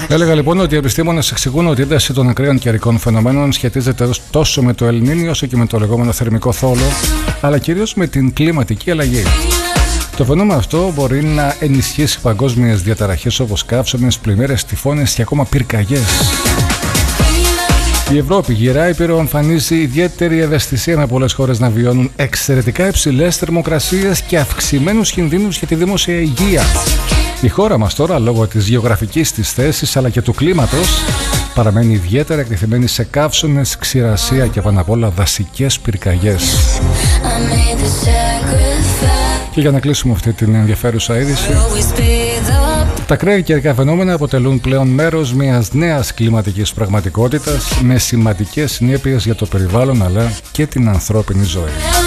Έλεγα λοιπόν ότι οι επιστήμονες εξηγούν ότι η ένταση των ακραίων καιρικών φαινομένων σχετίζεται τόσο με το Ελνίνιο όσο και με το λεγόμενο θερμικό θόλο, αλλά κυρίως με την κλιματική αλλαγή. Το φαινόμενο αυτό μπορεί να ενισχύσει παγκόσμιες διαταραχές όπως καύσονες, πλημμύρες, τυφώνες και ακόμα πυρκαγιές. Η Ευρώπη γυρά ήπειρο εμφανίζει ιδιαίτερη ευαισθησία με πολλές χώρες να βιώνουν εξαιρετικά υψηλές θερμοκρασίες και αυξημένους κινδύνους για τη δημόσια υγεία. Η χώρα μας τώρα, λόγω της γεωγραφικής της θέσης αλλά και του κλίματος, παραμένει ιδιαίτερα εκτεθειμένη σε καύσονες, ξηρασία και πάνω απ' όλα δασικές πυρκαγιές. Και για να κλείσουμε αυτή την ενδιαφέρουσα είδηση, τα ακραία καιρικά φαινόμενα αποτελούν πλέον μέρος μιας νέας κλιματικής πραγματικότητας με σημαντικές συνέπειες για το περιβάλλον αλλά και την ανθρώπινη ζωή.